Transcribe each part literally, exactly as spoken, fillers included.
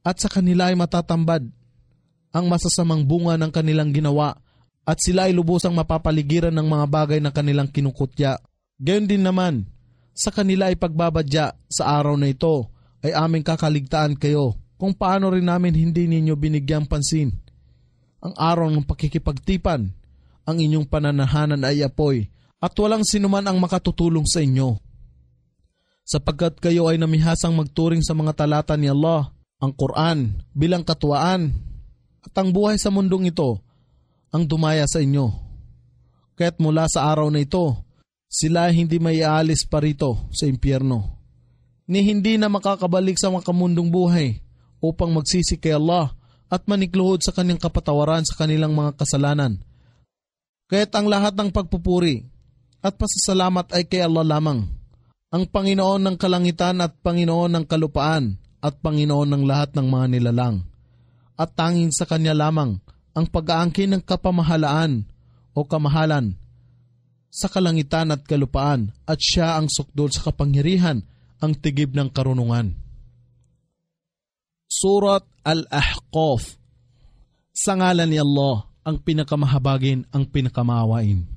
at sa kanila ay matatambad ang masasamang bunga ng kanilang ginawa at sila ay lubusang mapapaligiran ng mga bagay na kanilang kinukutya. Gayon din naman, sa kanila ay pagbabadya sa araw na ito ay aming kakaligtaan kayo kung paano rin namin hindi ninyo binigyang pansin. Ang araw ng pakikipagtipan, ang inyong pananahanan ay apoy at walang sinuman ang makatutulong sa inyo. Sapagkat kayo ay namihasang magturing sa mga talata ni Allah, ang Quran bilang katuwaan at ang buhay sa mundong ito ang dumaya sa inyo. Kaya't mula sa araw na ito, sila hindi may aalis pa rito sa impyerno, ni hindi na makakabalik sa makamundong buhay upang magsisi kay Allah at manikluhod sa kanyang kapatawaran sa kanilang mga kasalanan. Kaya't ang lahat ng pagpupuri at pasasalamat ay kay Allah lamang, ang Panginoon ng kalangitan at Panginoon ng kalupaan at Panginoon ng lahat ng mga nilalang. At tanging sa Kanya lamang ang pag-aangkin ng kapamahalaan o kamahalan sa kalangitan at kalupaan at siya ang sukdol sa kapangyarihan, ang tigib ng karunungan. Surat Al-Ahqaf. Sa ngalan ni Allah, ang pinakamahabagin, ang pinakamaawain.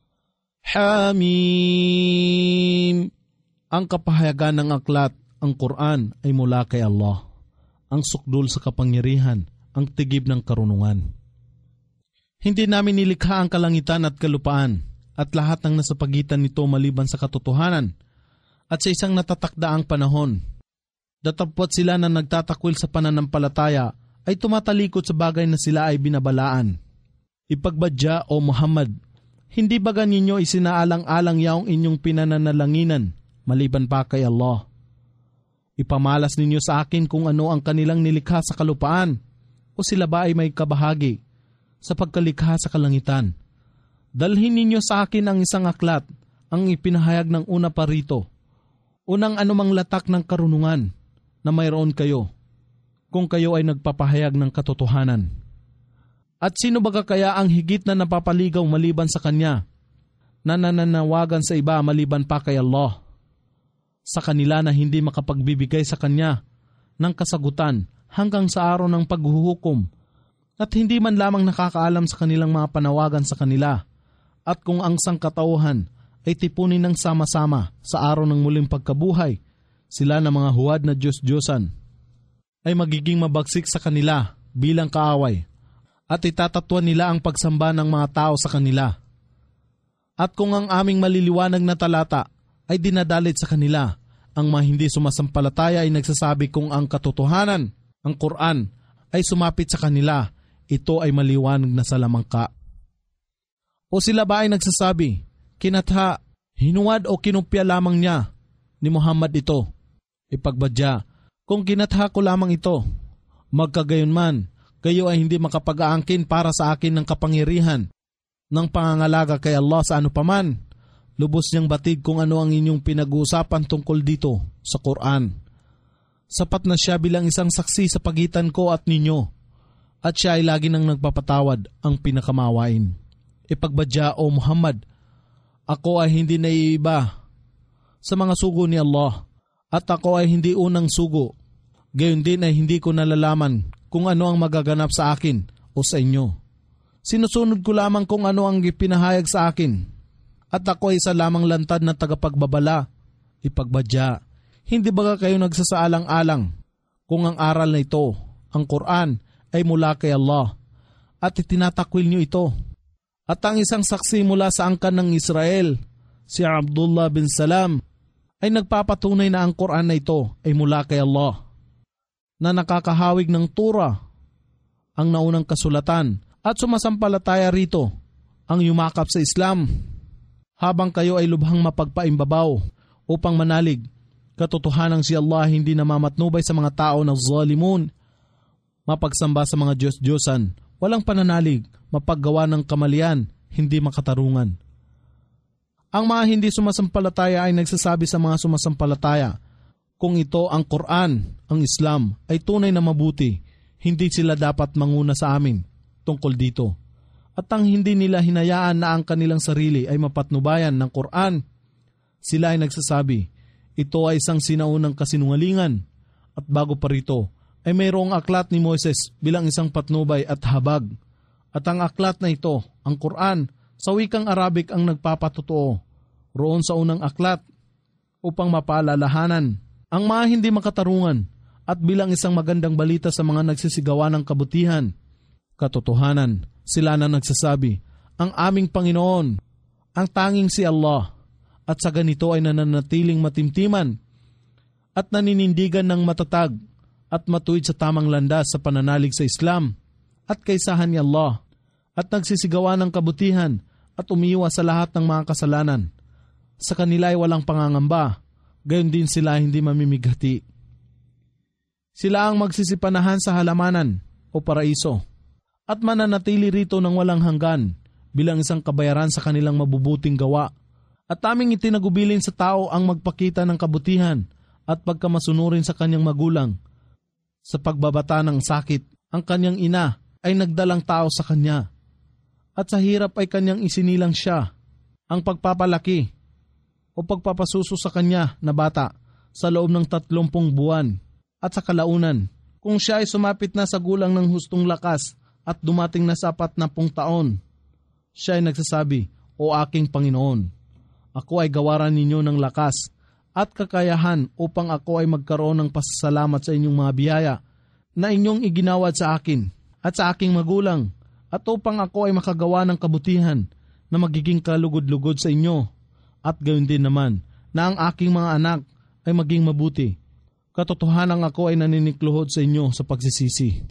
Hamim. Ang kapahayagan ng aklat, ang Quran ay mula kay Allah, ang sukdol sa kapangyarihan, ang tigib ng karunungan. Hindi namin nilikha ang kalangitan at kalupaan at lahat ng nasa pagitan nito maliban sa katotohanan at sa isang natatakdaang panahon. Datapwat sila na nagtatakwil sa pananampalataya ay tumatalikod sa bagay na sila ay binabalaan. Ipagbadya o Muhammad, hindi baga ninyo isinaalang-alang yaong inyong pinananalanginan maliban pa kay Allah? Ipamalas ninyo sa akin kung ano ang kanilang nilikha sa kalupaan o sila ba ay may kabahagi sa pagkalikha sa kalangitan. Dalhin ninyo sa akin ang isang aklat, ang ipinahayag ng una pa rito, unang anumang latak ng karunungan na mayroon kayo, kung kayo ay nagpapahayag ng katotohanan. At sino baga kaya ang higit na napapaligaw maliban sa Kanya, na nananawagan sa iba maliban pa kay Allah? Sa kanila na hindi makapagbibigay sa Kanya ng kasagutan hanggang sa araw ng paghuhukom at hindi man lamang nakakaalam sa kanilang mga panawagan sa kanila, at kung ang sangkatauhan ay tipunin ng sama-sama sa araw ng muling pagkabuhay, sila na mga huwad na Diyos-Diyosan ay magiging mabagsik sa kanila bilang kaaway at itatatuan nila ang pagsamba ng mga tao sa kanila. At kung ang aming maliliwanag na talata ay dinadalit sa kanila, ang mga hindi sumasampalataya ay nagsasabi kung ang katotohanan, ang Quran, ay sumapit sa kanila, ito ay maliwanag na salamangka. O sila ba ay nagsasabi, kinatha, hinuwad o kinupya lamang niya ni Muhammad ito? Ipagbadya, kung kinatha ko lamang ito, magkagayon man, kayo ay hindi makapag-aangkin para sa akin ng kapangyarihan ng pangangalaga kay Allah sa ano paman. Lubos niyang batid kung ano ang inyong pinag-uusapan tungkol dito sa Quran. Sapat na siya bilang isang saksi sa pagitan ko at ninyo, at siya ay lagi nang nagpapatawad, ang pinakamawain. Ipagbadya o Muhammad, ako ay hindi naiiba sa mga sugo ni Allah, at ako ay hindi unang sugo. Gayon din ay hindi ko nalalaman kung ano ang magaganap sa akin o sa inyo. Sinusunod ko lamang kung ano ang ipinahayag sa akin. At ako ay isa lamang lantad na tagapagbabala. Ipagbadya, hindi ba kayo nagsasaalang-alang kung ang aral na ito, ang Quran, ay mula kay Allah at itinatakwil niyo ito? At ang isang saksi mula sa angkan ng Israel, si Abdullah bin Salam, ay nagpapatunay na ang Quran na ito ay mula kay Allah, na nakakahawig ng Tura, ang naunang kasulatan, at sumasampalataya rito ang yumakap sa Islam. Habang kayo ay lubhang mapagpaimbabaw upang manalig, katotohanan si Allah hindi namamatnubay sa mga tao na zalimun, mapagsamba sa mga Diyos-Diyosan, walang pananalig, mapaggawa ng kamalian, hindi makatarungan. Ang mga hindi sumasampalataya ay nagsasabi sa mga sumasampalataya, kung ito ang Quran, ang Islam, ay tunay na mabuti, hindi sila dapat manguna sa amin tungkol dito. At ang hindi nila hinayaan na ang kanilang sarili ay mapatnubayan ng Quran, sila ay nagsasabi, ito ay isang sinaunang kasinungalingan, at bago pa rito, ay mayroong aklat ni Moises bilang isang patnubay at habag. At ang aklat na ito, ang Quran, sa wikang Arabic ang nagpapatotoo roon sa unang aklat upang mapaalalahanan ang mga hindi makatarungan at bilang isang magandang balita sa mga nagsisigawa ng kabutihan. Katotohanan, sila na nagsasabi, ang aming Panginoon, ang tanging si Allah, at sa ganito ay nananatiling matimtiman at naninindigan ng matatag at matuwid sa tamang landas sa pananalig sa Islam at kaisahan ni Allah at nagsisigawa ng kabutihan at umiiwas sa lahat ng mga kasalanan. Sa kanila ay walang pangangamba, gayon din sila hindi mamimighati. Sila ang magsisipanahan sa halamanan o paraiso at mananatili rito ng walang hanggan bilang isang kabayaran sa kanilang mabubuting gawa. At aming itinagubilin sa tao ang magpakita ng kabutihan at pagkamasunurin sa kanyang magulang. Sa pagbabata ng sakit, ang kanyang ina ay nagdalang tao sa kanya. At sa hirap ay kanyang isinilang siya. Ang pagpapalaki o pagpapasuso sa kanya na bata sa loob ng tatlumpung buwan. At sa kalaunan, kung siya ay sumapit na sa gulang ng hustong lakas at dumating na sa apat na pung taon, siya ay nagsasabi, O aking Panginoon, ako ay gawaran ninyo ng lakas at kakayahan upang ako ay magkaroon ng pasasalamat sa inyong mga biyaya na inyong iginawad sa akin at sa aking magulang at upang ako ay makagawa ng kabutihan na magiging kalugod-lugod sa inyo at gayon din naman na ang aking mga anak ay maging mabuti. Katotohanan ako ay naninikluhod sa inyo sa pagsisisi.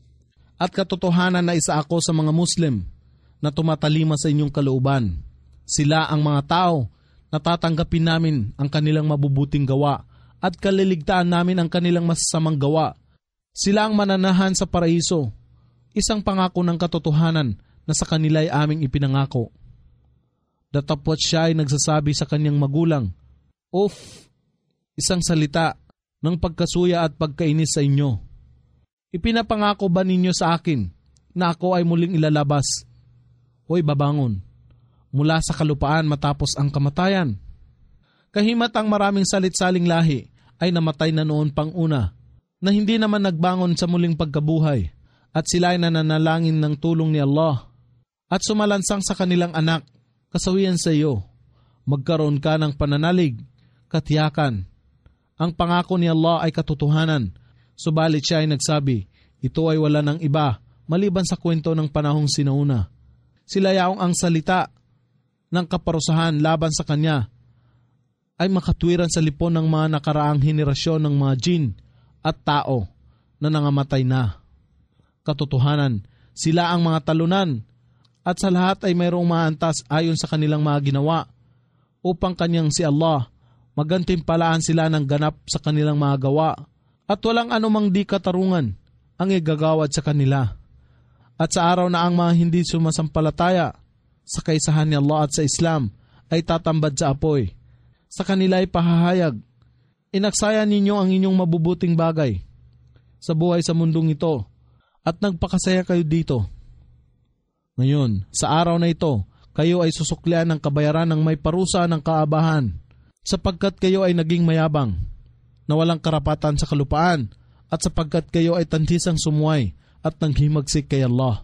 At katotohanan na isa ako sa mga Muslim na tumatalima sa inyong kalooban. Sila ang mga tao na tatanggapin namin ang kanilang mabubuting gawa at kaliligtaan namin ang kanilang masasamang gawa. Sila ang mananahan sa paraiso, isang pangako ng katotohanan na sa kanila ay aming ipinangako. Datapwat siya ay nagsasabi sa kanyang magulang, Of, isang salita ng pagkasuya at pagkainis sa inyo. Ipinapangako ba ninyo sa akin na ako ay muling ilalabas? Hoy babangon, mula sa kalupaan matapos ang kamatayan. Kahimat ang maraming salit-saling lahi ay namatay na noon pang una, na hindi naman nagbangon sa muling pagkabuhay, at sila ay nananalangin ng tulong ni Allah, at sumalansang sa kanilang anak, kasawian sa iyo, magkaroon ka ng pananalig, katiyakan. Ang pangako ni Allah ay katotohanan, subalit siya ay nagsabi, ito ay wala ng iba, maliban sa kwento ng panahong sinauna. Sila yaong ang salita ng kaparusahan laban sa kanya ay makatwiran sa lipon ng mga nakaraang henerasyon ng mga jin at tao na nangamatay na. Katotohanan, sila ang mga talunan at sa lahat ay mayroong maantas ayon sa kanilang mga ginawa upang kanyang si Allah magantimpalaan sila ng ganap sa kanilang mga gawa at walang anumang di katarungan ang igagawad sa kanila. At sa araw na ang mga hindi sumasampalataya sa kaisahan ni Allah at sa Islam ay tatambad sa apoy, sa kanila ay pahahayag, inaksaya ninyo ang inyong mabubuting bagay sa buhay sa mundong ito at nagpakasaya kayo dito. Ngayon, sa araw na ito, kayo ay susuklian ng kabayaran ng may parusa ng kaabahan sapagkat kayo ay naging mayabang na walang karapatan sa kalupaan at sapagkat kayo ay tantisang sumuway at nanghimagsik kay Allah.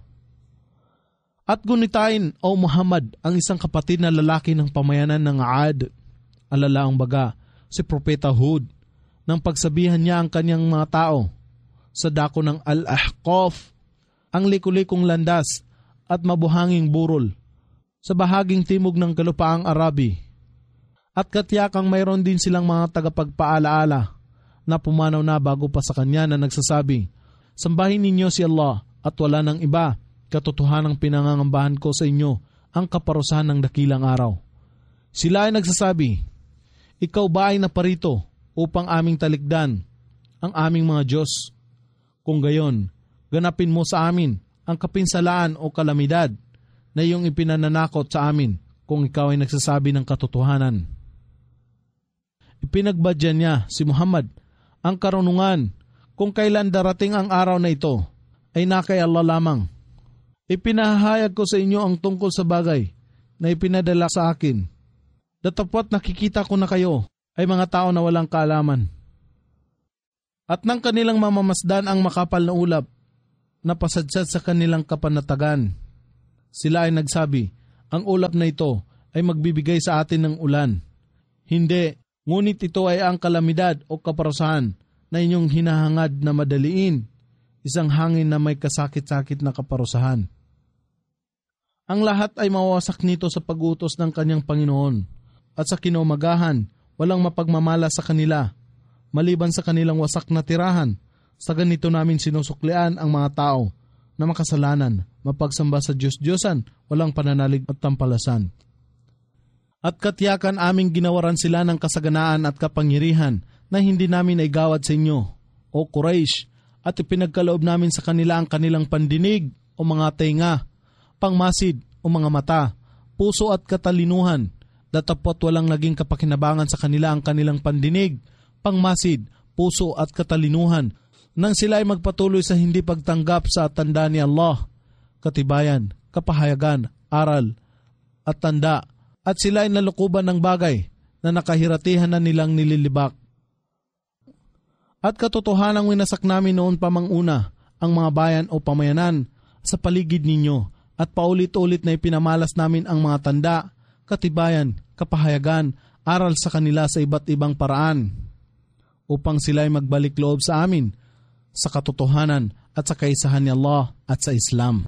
At gunitain, O Muhammad, ang isang kapatid na lalaki ng pamayanan ng Aad, alalaang baga, si Propeta Hud, nang pagsabihan niya ang kanyang mga tao sa dako ng Al-Ahqaf, ang likulikong landas at mabuhanging burol, sa bahaging timog ng kalupaang Arabi. At katiyakang mayroon din silang mga tagapagpaalaala na pumanaw na bago pa sa kanya na nagsasabi, Sambahin ninyo si Allah at wala ng iba, katotohanang pinangangambahan ko sa inyo ang kaparusahan ng dakilang araw. Sila ay nagsasabi, Ikaw ba ay naparito upang aming talikdan ang aming mga Diyos? Kung gayon, ganapin mo sa amin ang kapinsalaan o kalamidad na iyong ipinananakot sa amin kung ikaw ay nagsasabi ng katotohanan. Ipinagbadyan niya si Muhammad ang karunungan kung kailan darating ang araw na ito ay nakay Allah lamang. Ipinahayag ko sa inyo ang tungkol sa bagay na ipinadala sa akin. Datapwat nakikita ko na kayo ay mga tao na walang kaalaman. At nang kanilang mamamasdan ang makapal na ulap, napasadsad sa kanilang kapanatagan. Sila ay nagsabi, ang ulap na ito ay magbibigay sa atin ng ulan. Hindi, ngunit ito ay ang kalamidad o kaparusahan na inyong hinahangad na madaliin, isang hangin na may kasakit-sakit na kaparusahan. Ang lahat ay mawawasak nito sa pag-utos ng kanyang Panginoon, at sa kinaumagahan, walang mapagmamala sa kanila, maliban sa kanilang wasak na tirahan. Sa ganito namin sinusuklian ang mga tao na makasalanan, mapagsamba sa Diyos-Diyosan, walang pananalig at tampalasan. At katiyakan aming ginawaran sila ng kasaganaan at kapangyarihan na hindi namin ay gawad sa inyo, o Quraysh, at ipinagkaloob namin sa kanila ang kanilang pandinig o mga tenga, pangmasid o mga mata, puso at katalinuhan, datapot walang naging kapakinabangan sa kanila ang kanilang pandinig, pangmasid, puso at katalinuhan, nang sila ay magpatuloy sa hindi pagtanggap sa tanda ni Allah, katibayan, kapahayagan, aral, at tanda, at sila ay nalukuban ng bagay na nakahiratihan na nilang nililibak. At katotohanang winasak namin noon pa manguna ang mga bayan o pamayanan sa paligid ninyo, at paulit-ulit na ipinamalas namin ang mga tanda, katibayan, kapahayagan, aral sa kanila sa iba't ibang paraan, upang sila ay magbalik loob sa amin, sa katotohanan at sa kaisahan ni Allah at sa Islam.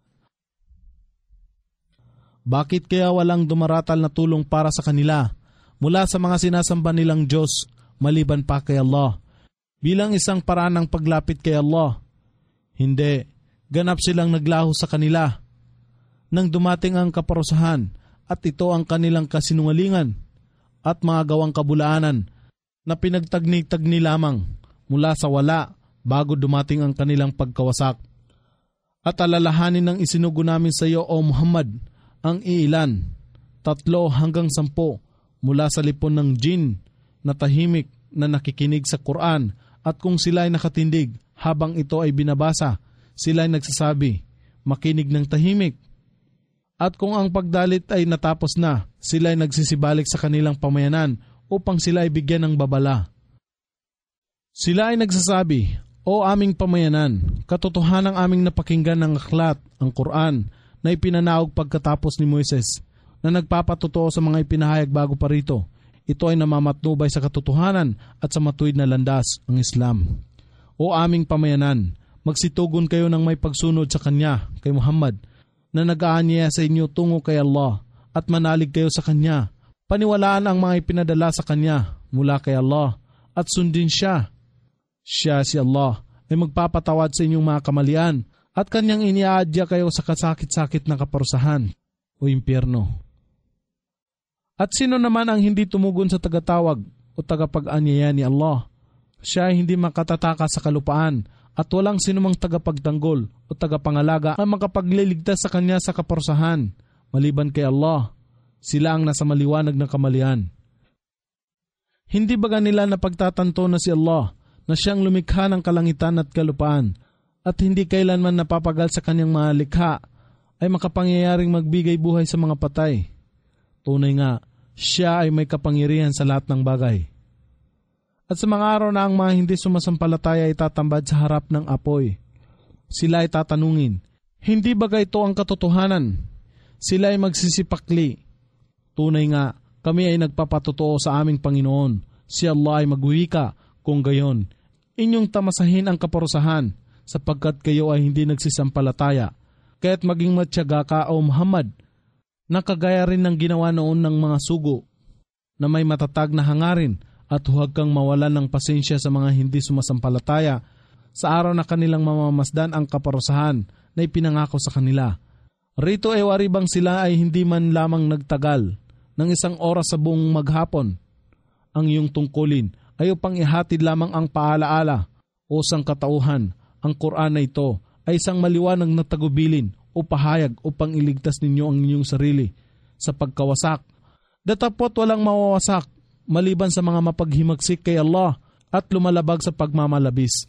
Bakit kaya walang dumaratal na tulong para sa kanila mula sa mga sinasamba nilang Diyos maliban pa kay Allah, bilang isang paraan ng paglapit kay Allah? Hindi, ganap silang naglaho sa kanila nang dumating ang kaparusahan, at ito ang kanilang kasinungalingan at mga gawang kabulaanan na pinagtagni-tagni lamang mula sa wala bago dumating ang kanilang pagkawasak. At alalahanin ng isinugo namin sa iyo, O Muhammad, ang iilan, tatlo hanggang sampo mula sa lipon ng jin na tahimik na nakikinig sa Quran, at kung sila ay nakatindig habang ito ay binabasa, sila ay nagsasabi, makinig ng tahimik. At kung ang pagdalit ay natapos na, sila ay nagsisibalik sa kanilang pamayanan upang sila ay bigyan ng babala. Sila ay nagsasabi, O aming pamayanan, katotohanan ang aming napakinggan ng aklat, ang Quran, na ipinanaog pagkatapos ni Moises, na nagpapatotoo sa mga ipinahayag bago pa rito. Ito ay namamatnubay sa katotohanan at sa matuwid na landas, ang Islam. O aming pamayanan, magsitugon kayo ng may pagsunod sa Kanya, kay Muhammad, na nag-aanyaya sa inyo tungo kay Allah, at manalig kayo sa Kanya. Paniwalaan ang mga ipinadala sa Kanya mula kay Allah, at sundin siya. Siya, si Allah, ay magpapatawad sa inyong mga kamalian, at Kanyang iniaadya kayo sa kasakit-sakit na kaparusahan o impyerno. At sino naman ang hindi tumugon sa tagatawag o tagapag-anyaya ni Allah? Siya ay hindi makatataka sa kalupaan, at walang sinumang tagapagtanggol o tagapangalaga ang makapagliligtas sa Kanya sa kaparusahan, maliban kay Allah. Sila ang nasa maliwanag ng kamalian. Hindi ba nila napagtatanto na si Allah, na siyang lumikha ng kalangitan at kalupaan, at hindi kailanman napapagal sa kanyang mga likha, ay makapangyayaring magbigay buhay sa mga patay? Tunay nga, siya ay may kapangyarihan sa lahat ng bagay. At sa mga araw na ang mga hindi sumasampalataya ay tatambad sa harap ng apoy, sila ay tatanungin, hindi ba ito ang katotohanan? Sila ay magsisipakli, tunay nga, kami ay nagpapatotoo sa aming Panginoon. Si Allah ay magwika, kung gayon, inyong tamasahin ang kaparusahan, sapagkat kayo ay hindi nagsisampalataya. Kaya't maging matyaga ka, O Muhammad, na kagaya rin ng ginawa noon ng mga sugo, na may matatag na hangarin, at huwag kang mawalan ng pasensya sa mga hindi sumasampalataya sa araw na kanilang mamamasdan ang kaparusahan na ipinangako sa kanila. Rito ay wari bang sila ay hindi man lamang nagtagal ng isang oras sa buong maghapon. Ang iyong tungkulin ay upang ihatid lamang ang paalaala o sangkatauhan. Ang Quran na ito ay isang maliwanag na tagubilin o pahayag upang iligtas ninyo ang inyong sarili sa pagkawasak. Datapot walang mawawasak maliban sa mga mapaghimagsik kay Allah at lumalabag sa pagmamalabis.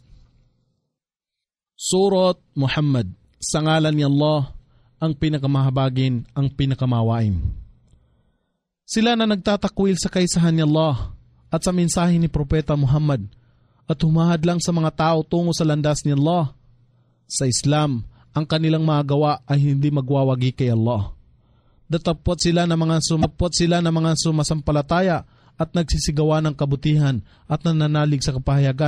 Surat Muhammad. Sa ngalan ni Allah, ang pinakamahabagin, ang pinakamawain. Sila na nagtatakwil sa kaisahan ni Allah at sa mensahe ni Propeta Muhammad at humahad lang sa mga tao tungo sa landas ni Allah. Sa Islam, ang kanilang mga gawa ay hindi magwawagi kay Allah. Datapot sila ng mga sumapot sila ng mga sumasampalataya at nagsisigawa ng kabutihan at nananalig sa kapahayagan